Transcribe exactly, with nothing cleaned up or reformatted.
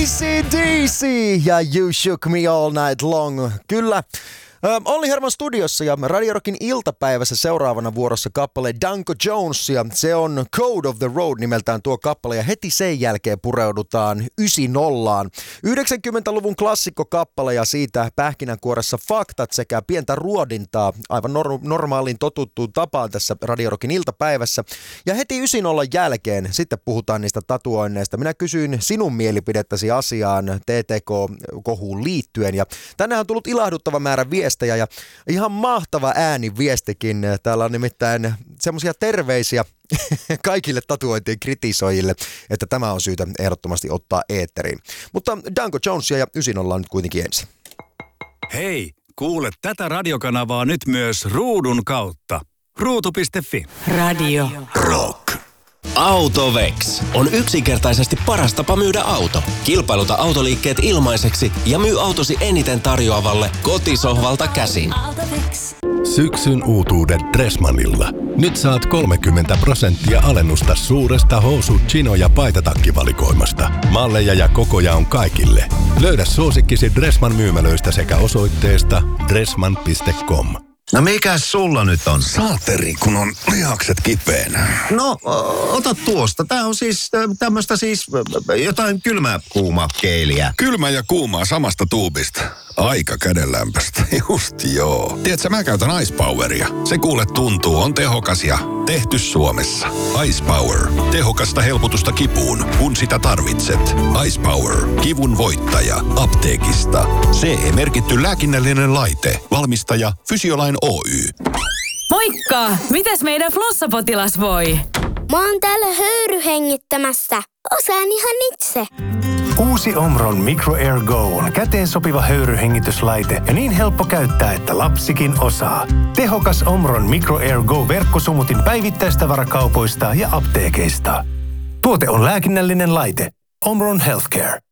A C D C ja You Shook Me All Night Long. Kyllä. Olli Herman studiossa ja Radio Rockin iltapäivässä seuraavana vuorossa kappale Danko Jones ja se on Code of the Road nimeltään tuo kappale ja heti sen jälkeen pureudutaan yhdeksänkymmentäluvun. yhdeksänkymmentäluvun klassikkokappale ja siitä pähkinänkuoressa faktat sekä pientä ruodintaa aivan nor- normaaliin totuttuun tapaan tässä Radio Rockin iltapäivässä. Ja heti yhdeksänkymmentän jälkeen sitten puhutaan niistä tatuoinneista. Minä kysyin sinun mielipidettäsi asiaan T T K-kohuun liittyen ja tänään on tullut ilahduttava määrä viestejä. Ja ihan mahtava ääniviestikin. Täällä on nimittäin semmoisia terveisiä kaikille tatuointien kritisoijille, että tämä on syytä ehdottomasti ottaa eetteriin. Mutta Danko Jonesia ja yhdeksänkymmentä on nyt kuitenkin ensin. Hei, kuule tätä radiokanavaa nyt myös ruudun kautta. ruutu piste fi. Radio Rock. AutoVex on yksinkertaisesti paras tapa myydä auto. Kilpailuta autoliikkeet ilmaiseksi ja myy autosi eniten tarjoavalle kotisohvalta käsin. Syksyn uutuudet Dressmannilla. Nyt saat kolmekymmentä prosenttia alennusta suuresta housu-, chino- ja paitatakkivalikoimasta. Malleja ja kokoja on kaikille. Löydä suosikkisi Dressmann myymälöistä sekä osoitteesta dressmann piste com. No mikäs sulla nyt on? Saateri, kun on lihakset kipeänä. No, ota tuosta. Tää on siis tämmöstä siis jotain kylmää kuumaa keeliä. Kylmä ja kuumaa samasta tuubista. Aika kädenlämpöistä. Just joo. Tiedätkö, mä käytän Ice Poweria. Se kuule tuntuu, on tehokas ja tehty Suomessa. Ice Power. Tehokasta helpotusta kipuun, kun sitä tarvitset. Ice Power. Kivun voittaja. Apteekista. C E-merkitty lääkinnällinen laite. Valmistaja Fysiolain Oy. Moikka! Mitäs meidän flossapotilas voi? Mä oon täällä höyryhengittämässä. Osaan ihan itse. Uusi Omron Micro Air Go on käteen sopiva höyryhengityslaite ja niin helppo käyttää, että lapsikin osaa. Tehokas Omron Micro Air Go -verkkosumutin päivittäistavarakaupoista ja apteekeista. Tuote on lääkinnällinen laite. Omron Healthcare.